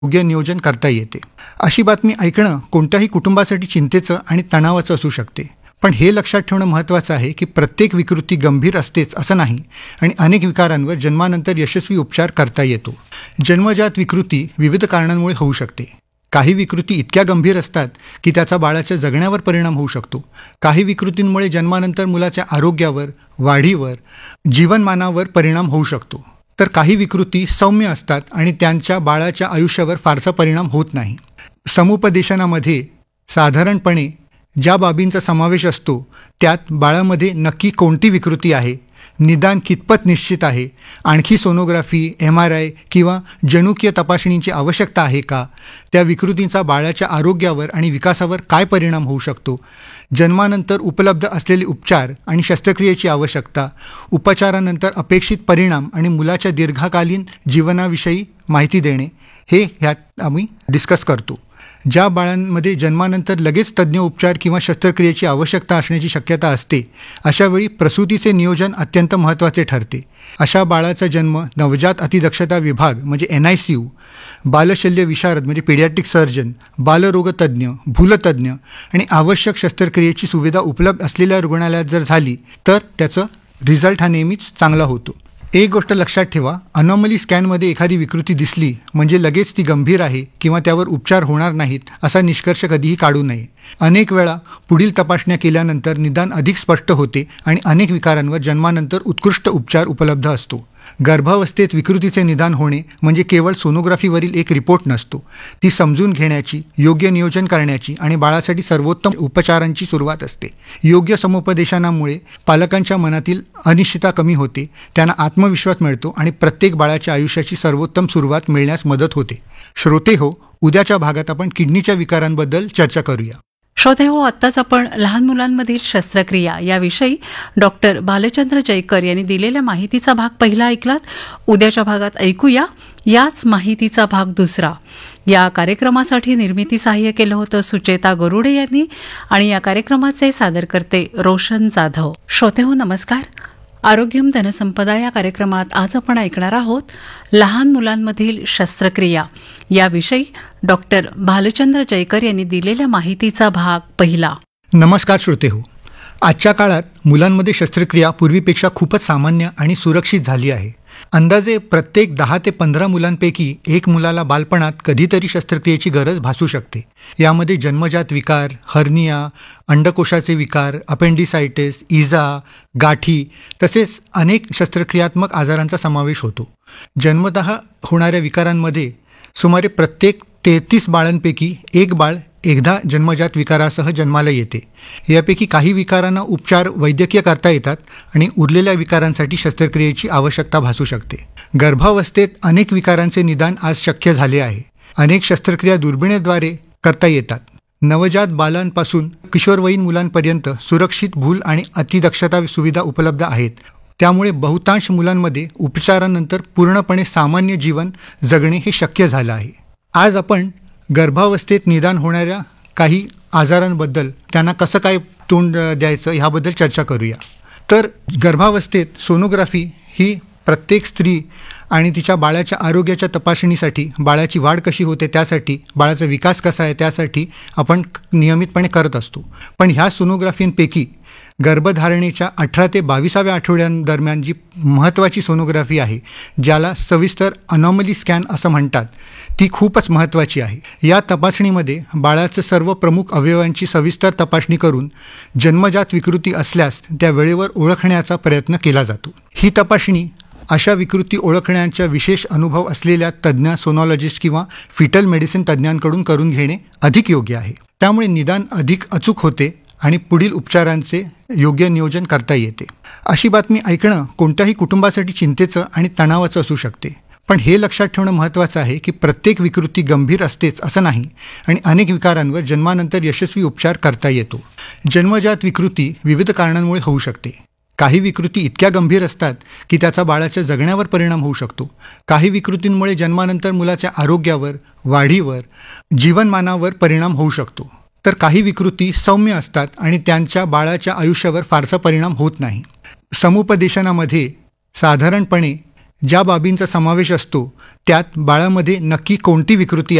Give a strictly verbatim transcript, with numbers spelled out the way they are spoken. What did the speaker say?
योग्य नियोजन करता येते. अशी बातमी ऐकणं कोणत्याही कुटुंबासाठी चिंतेचं आणि तणावाचं असू शकते. पण हे लक्षात ठेवणं महत्त्वाचं आहे की प्रत्येक विकृती गंभीर असतेच असं नाही आणि अनेक विकारांवर जन्मानंतर यशस्वी उपचार करता येतो. जन्मजात विकृती विविध कारणांमुळे होऊ शकते. काही विकृती इतक्या गंभीर असतात की त्याचा बाळाच्या जगण्यावर परिणाम होऊ शकतो. काही विकृतींमुळे जन्मानंतर मुलाच्या आरोग्यावर, वाढीवर, जीवनमानावर परिणाम होऊ शकतो. तर काही विकृती सौम्य असतात आणि त्यांच्या बाळाच्या आयुष्यावर फारसा परिणाम होत नाही. समुपदेशनामध्ये साधारणपणे ज्या बाबींचा समावेश असतो त्यात बाळामध्ये नक्की कोणती विकृती आहे, निदान कितपत निश्चित आहे, आणखी सोनोग्राफी, एम आर आय किंवा जनुकीय तपासणीची आवश्यकता आहे का, त्या विकृतींचा बाळाच्या आरोग्यावर आणि विकासावर काय परिणाम होऊ शकतो, जन्मानंतर उपलब्ध असलेले उपचार आणि शस्त्रक्रियेची आवश्यकता, उपचारानंतर अपेक्षित परिणाम आणि मुलाच्या दीर्घकालीन जीवनाविषयी माहिती देणे, हे ह्यात आम्ही डिस्कस करतो. ज्या बाळांमध्ये जन्मानंतर लगेच तज्ज्ञ उपचार किंवा शस्त्रक्रियेची आवश्यकता असण्याची शक्यता असते अशावेळी प्रसूतीचे नियोजन अत्यंत महत्त्वाचे ठरते. अशा बाळाचा जन्म नवजात अतिदक्षता विभाग म्हणजे एन आय सी यू, बालशल्य विशारद म्हणजे पीडियाट्रिक सर्जन, बालरोगतज्ञ, भूलतज्ञ आणि आवश्यक शस्त्रक्रियेची सुविधा उपलब्ध असलेल्या रुग्णालयात जर झाली तर त्याचं रिझल्ट हा नेहमीच चांगला होतो. एक गोष्ट लक्षात ठेवा, अनॉमली स्कॅनमध्ये एखादी विकृती दिसली म्हणजे लगेच ती गंभीर आहे किंवा त्यावर उपचार होणार नाहीत असा निष्कर्ष कधीही काढू नये. अनेक वेळा पुढील तपासण्या केल्यानंतर निदान अधिक स्पष्ट होते आणि अनेक विकारांवर जन्मानंतर उत्कृष्ट उपचार उपलब्ध असतो. गर्भावस्थेत विकृतीचे निदान होणे म्हणजे केवळ सोनोग्राफीवरील एक रिपोर्ट नसतो. ती समजून घेण्याची, योग्य नियोजन करण्याची आणि बाळासाठी सर्वोत्तम उपचारांची सुरुवात असते. योग्य समुपदेशनामुळे पालकांच्या मनातील अनिश्चितता कमी होते, त्यांना आत्मविश्वास मिळतो आणि प्रत्येक बाळाच्या आयुष्याची सर्वोत्तम सुरुवात मिळण्यास मदत होते. श्रोते हो, उद्याच्या भागात आपण किडनीच्या विकारांबद्दल चर्चा करूया. श्रोते हो, आत्ताच आपण लहान मुलांमधील शस्त्रक्रिया याविषयी डॉक्टर भालचंद्र जयकर यांनी दिलेल्या माहितीचा भाग पहिला ऐकलात. उद्याच्या भागात ऐकूया याच माहितीचा भाग दुसरा. या कार्यक्रमासाठी निर्मिती सहाय्य केलं होतं सुचेता गरुडे यांनी आणि या कार्यक्रमाचे सादरकर्ते रोशन जाधव. श्रोते हो, नमस्कार. आरोग्यम धनसंपदा या कार्यक्रमात आज आपण ऐकणार आहोत लहान मुलांमधील शस्त्रक्रिया याविषयी डॉक्टर भालचंद्र जयकर यांनी दिलेल्या माहितीचा भाग पहिला. नमस्कार श्रोते हो, आजच्या काळात मुलांमध्ये शस्त्रक्रिया पूर्वीपेक्षा खूपच सामान्य आणि सुरक्षित झाली आहे. अंदाजे प्रत्येक दहा ते पंधरा मुलांपैकी एक मुलाला बालपणात कधीतरी शस्त्रक्रियेची गरज भासू शकते. यामध्ये जन्मजात विकार, हर्निया, अंडकोशाचे विकार, अपेंडिसायटिस, इजा, गाठी तसेच अनेक शस्त्रक्रियात्मक आजारांचा समावेश होतो. जन्मतः होणाऱ्या विकारांमध्ये सुमारे प्रत्येक तेहतीस बाळांपैकी एक बाळ एकदा जन्मजात विकारासह जन्माला येते. यापैकी काही विकारांना उपचार वैद्यकीय करता येतात आणि उरलेल्या विकारांसाठी शस्त्रक्रियेची आवश्यकता भासू शकते. गर्भावस्थेत अनेक विकारांचे निदान आज शक्य झाले आहे. अनेक शस्त्रक्रिया दुर्बिणीद्वारे करता येतात. नवजात बालांपासून किशोरवयीन मुलांपर्यंत सुरक्षित भूल आणि अतिदक्षता सुविधा उपलब्ध आहेत. त्यामुळे बहुतांश मुलांमध्ये उपचारानंतर पूर्णपणे सामान्य जीवन जगणे हे शक्य झालं आहे. आज आपण गर्भावस्थेत निदान होणाऱ्या काही आजारांबद्दल, त्यांना कसं काय तोंड द्यायचं ह्याबद्दल चर्चा करूया. तर गर्भावस्थेत सोनोग्राफी ही प्रत्येक स्त्री आणि तिच्या बाळाच्या आरोग्याच्या तपासणीसाठी, बाळाची वाढ कशी होते त्यासाठी, बाळाचा विकास कसा आहे त्यासाठी आपण नियमितपणे करत असतो. पण ह्या सोनोग्राफींपैकी गर्भधारणेच्या अठरा ते बावीसाव्या आठवड्यांदरम्यान जी महत्त्वाची सोनोग्राफी आहे, ज्याला सविस्तर अनॉमली स्कॅन असं म्हणतात, ती खूपच महत्त्वाची आहे. या तपासणीमध्ये बाळाचं सर्व प्रमुख अवयवांची सविस्तर तपासणी करून जन्मजात विकृती असल्यास त्या वेळेवर ओळखण्याचा प्रयत्न केला जातो. ही तपासणी अशा विकृती ओळखण्याचा विशेष अनुभव असलेल्या तज्ज्ञ सोनॉलॉजिस्ट किंवा फिटल मेडिसिन तज्ज्ञांकडून करून घेणे अधिक योग्य आहे. त्यामुळे निदान अधिक अचूक होते आणि पुढील उपचारांचे योग्य नियोजन करता येते. अशी बातमी ऐकणं कोणत्याही कुटुंबासाठी चिंतेचं आणि तणावाचं असू शकते. पण हे लक्षात ठेवणं महत्त्वाचं आहे की प्रत्येक विकृती गंभीर असतेच असं नाही आणि अनेक विकारांवर जन्मानंतर यशस्वी उपचार करता येतो. जन्मजात विकृती विविध कारणांमुळे होऊ शकते. काही विकृती इतक्या गंभीर असतात की त्याचा बाळाच्या जगण्यावर परिणाम होऊ शकतो. काही विकृतींमुळे जन्मानंतर मुलाच्या आरोग्यावर, वाढीवर, जीवनमानावर परिणाम होऊ शकतो. तर काही विकृती सौम्य असतात आणि त्यांच्या बाळाच्या आयुष्यावर फारसा परिणाम होत नाही. समुपदेशनामध्ये साधारणपणे ज्या बाबींचा समावेश असतो त्यात बाळामध्ये नक्की कोणती विकृती